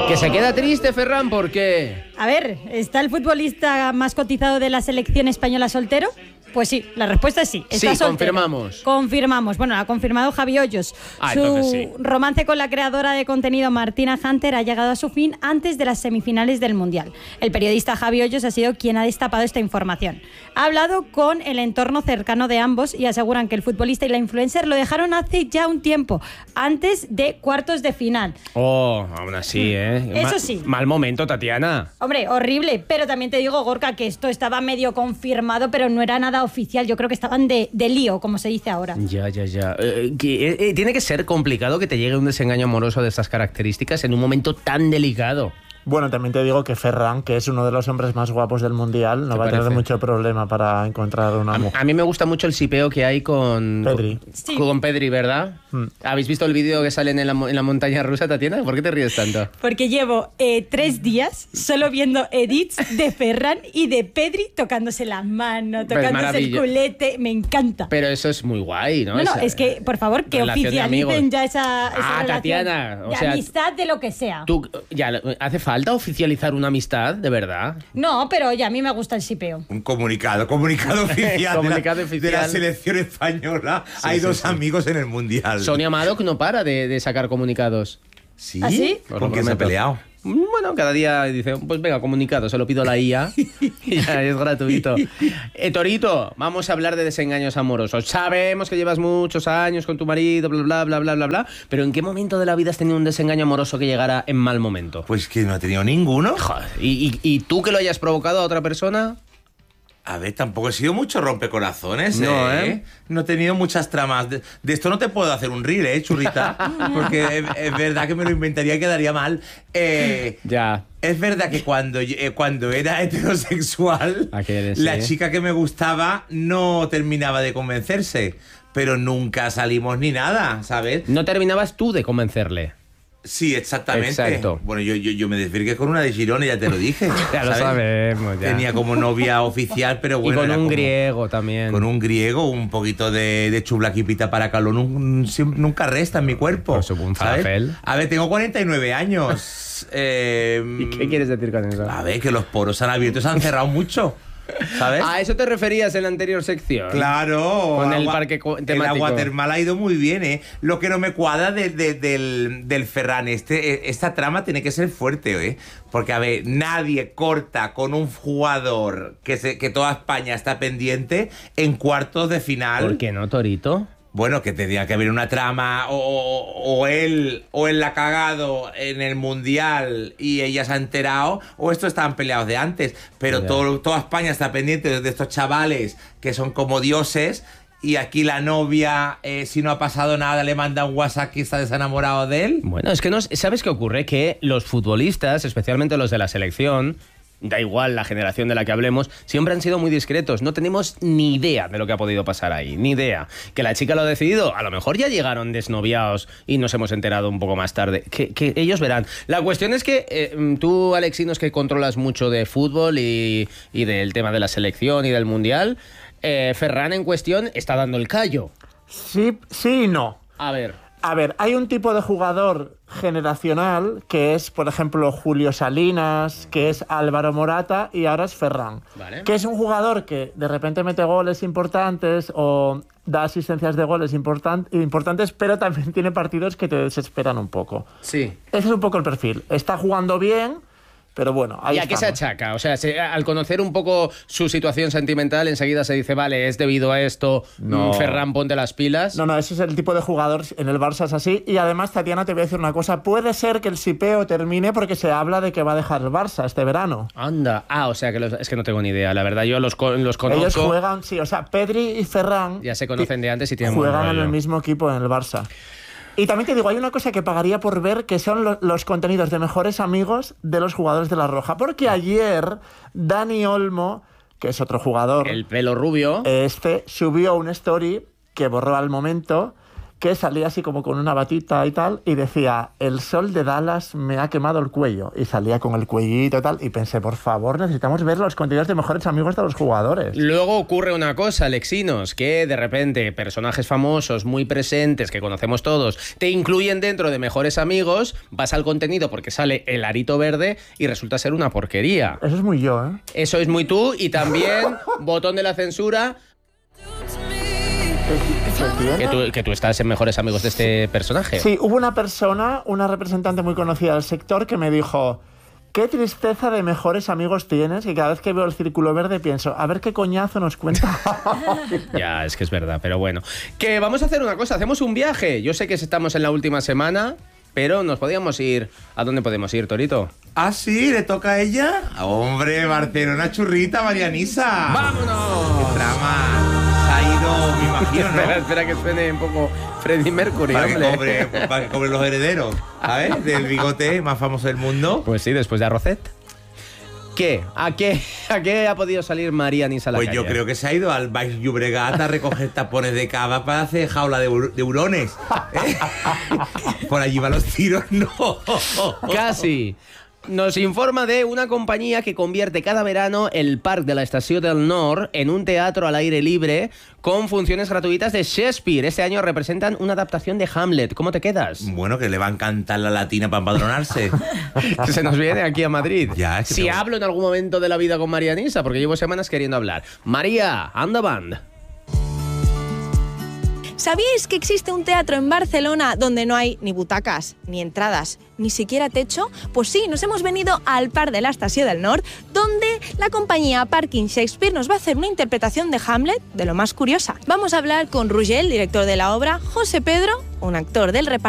Que se queda triste, Ferran, ¿por qué? A ver, ¿está el futbolista más cotizado de la selección española soltero? Pues sí, la respuesta es sí. Está Sí, soltero. confirmamos. Confirmamos. Bueno, lo ha confirmado Javi Hoyos. Entonces sí. Romance con la creadora de contenido Martina Hunter ha llegado a su fin antes de las semifinales del Mundial. El periodista Javi Hoyos ha sido quien ha destapado esta información. Ha hablado con el entorno cercano de ambos y aseguran que el futbolista y la influencer lo dejaron hace ya un tiempo, antes de cuartos de final. Oh, aún así, ¿eh? Eso sí. Mal momento, Tatiana. Hombre, horrible, pero también te digo, Gorka, que esto estaba medio confirmado, pero no era nada oficial. Yo creo que estaban de lío, como se dice ahora. Ya. Tiene que ser complicado que te llegue un desengaño amoroso de estas características en un momento tan delicado. Bueno, también te digo que Ferran, que es uno de los hombres más guapos del Mundial, no va a tener mucho problema para encontrar una mujer. A mí me gusta mucho el sipeo que hay con Pedri. Sí. Con Pedri, ¿verdad? ¿Habéis visto el vídeo que salen en la montaña rusa, Tatiana? ¿Por qué te ríes tanto? Porque llevo 3 días solo viendo edits de Ferran y de Pedri tocándose la mano, tocándose el culete. Me encanta. Pero eso es muy guay, ¿no? No, es que, por favor, que oficialicen ya esa relación. Tatiana, o de sea, amistad, de lo que sea. ¿Hace falta oficializar una amistad, de verdad? No, pero oye, a mí me gusta el sipeo. Un comunicado oficial, de la selección española. Hay dos amigos en el Mundial. Sonia Madoc no para de sacar comunicados. ¿Sí? ¿Ah, sí? ¿Con quién se ha peleado? Bueno, cada día dice, pues venga, comunicado, se lo pido a la IA y ya es gratuito. Torito, vamos a hablar de desengaños amorosos. Sabemos que llevas muchos años con tu marido, bla, bla, bla, bla, bla, pero ¿en qué momento de la vida has tenido un desengaño amoroso que llegara en mal momento? Pues que no ha tenido ninguno. Joder, ¿y tú que lo hayas provocado a otra persona? A ver, tampoco he sido mucho rompecorazones, No, ¿eh? No he tenido muchas tramas. De esto no te puedo hacer un reel, churrita. Porque es verdad que me lo inventaría y quedaría mal. Ya. Es verdad que cuando era heterosexual, la chica que me gustaba no terminaba de convencerse. Pero nunca salimos ni nada, ¿sabes? No terminabas tú de convencerle. Sí, exactamente. Exacto. Bueno, yo me desvirgué con una de Girona, ya te lo dije. Ya lo sabemos, ya. Tenía como novia oficial, pero bueno. Y con un griego también. Con un griego, un poquito de chublaquipita para calor nunca resta en mi cuerpo. Pues un falafel. A ver, tengo 49 años. ¿Y qué quieres decir con eso? A ver, que los poros se han abierto, se han cerrado mucho. ¿Sabes? ¿A eso te referías en la anterior sección? Claro. Con el parque temático. El agua termal ha ido muy bien, ¿eh? Lo que no me cuadra del Ferran, esta trama tiene que ser fuerte, ¿eh? Porque, a ver, nadie corta con un jugador que toda España está pendiente en cuartos de final. ¿Por qué no, Torito? Bueno, que tendría que haber una trama o él la ha cagado en el Mundial y ella se ha enterado, o estos estaban peleados de antes, pero toda España está pendiente de estos chavales que son como dioses, y aquí la novia, si no ha pasado nada, le manda un WhatsApp que está desenamorado de él. Bueno, es que ¿sabes qué ocurre? Que los futbolistas, especialmente los de la selección, da igual la generación de la que hablemos, siempre han sido muy discretos. No tenemos ni idea de lo que ha podido pasar ahí, ni idea. Que la chica lo ha decidido, a lo mejor ya llegaron desnoviados y nos hemos enterado un poco más tarde. Que ellos verán. La cuestión es que tú, Alexinos, que controlas mucho de fútbol y del tema de la selección y del Mundial, Ferran en cuestión está dando el callo. Sí y no. A ver, hay un tipo de jugador generacional que es, por ejemplo, Julio Salinas, que es Álvaro Morata y ahora es Ferran. Vale. Que es un jugador que de repente mete goles importantes o da asistencias de goles importantes, pero también tiene partidos que te desesperan un poco. Sí. Ese es un poco el perfil. Está jugando bien, pero bueno, ahí ¿Y a qué se achaca? O sea, al conocer un poco su situación sentimental, enseguida se dice, vale, es debido a esto, no. Ferran, ponte las pilas. No, ese es el tipo de jugador, en el Barça es así. Y además, Tatiana, te voy a decir una cosa, puede ser que el sipeo termine porque se habla de que va a dejar el Barça este verano. Anda, o sea, que es que no tengo ni idea, la verdad, yo los conozco. Ellos juegan, sí, o sea, Pedri y Ferran ya se conocen de antes y tienen juegan en el mismo equipo en el Barça. Y también te digo, hay una cosa que pagaría por ver, que son los contenidos de mejores amigos de los jugadores de La Roja. Porque ayer Dani Olmo, que es otro jugador, el pelo rubio, subió una story que borró al momento, que salía así como con una batita y tal, y decía, el sol de Dallas me ha quemado el cuello. Y salía con el cuellito y tal, y pensé, por favor, necesitamos ver los contenidos de mejores amigos de los jugadores. Luego ocurre una cosa, Alexinos, que de repente personajes famosos, muy presentes, que conocemos todos, te incluyen dentro de mejores amigos, vas al contenido porque sale el arito verde y resulta ser una porquería. Eso es muy yo, ¿eh? Eso es muy tú, y también, botón de la censura, que tú estás en mejores amigos de este personaje. Sí, hubo una persona, una representante muy conocida del sector, que me dijo, qué tristeza de mejores amigos tienes, que cada vez que veo el círculo verde pienso, a ver qué coñazo nos cuenta. Ya, es que es verdad, pero bueno. Que vamos a hacer una cosa, hacemos un viaje. Yo sé que estamos en la última semana, pero nos podíamos ir... ¿A dónde podemos ir, Torito? ¿Ah, sí? ¿Le toca a ella? Hombre, Barcelona churrita, Marianisa. ¡Vámonos! ¡Qué trama! Se ha ido, me imagino, ¿no? Espera que suene un poco Freddie Mercury, para hombre. para que cobren los herederos, ¿sabes? Del bigote más famoso del mundo. Pues sí, después de Arrocet. ¿Qué? ¿A qué ha podido salir Marianisa a la Pues calle? yo creo que se ha ido al Baix Llobregat a recoger tapones de cava para hacer jaula de hurones. Por allí van los tiros, no. Casi. Nos informa de una compañía que convierte cada verano el Parc de la Estació del Nord en un teatro al aire libre con funciones gratuitas de Shakespeare. Este año representan una adaptación de Hamlet. ¿Cómo te quedas? Bueno, que le va a encantar la latina para empadronarse. Que se nos viene aquí a Madrid. Ya, es que si hablo en algún momento de la vida con Marianisa, porque llevo semanas queriendo hablar. María, anda band. ¿Sabíais que existe un teatro en Barcelona donde no hay ni butacas, ni entradas, ni siquiera techo? Pues sí, nos hemos venido al Parc de la Estació del Nord, donde la compañía Parking Shakespeare nos va a hacer una interpretación de Hamlet de lo más curiosa. Vamos a hablar con Roger, el director de la obra, José Pedro, un actor del reparto,